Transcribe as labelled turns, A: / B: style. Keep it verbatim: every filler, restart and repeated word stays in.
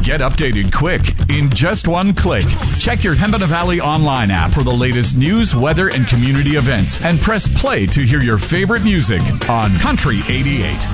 A: Get updated quick in just one click. Check your Hempana Valley online app for the latest news, weather, and community events, and press play to hear your favorite music on Country eighty-eight.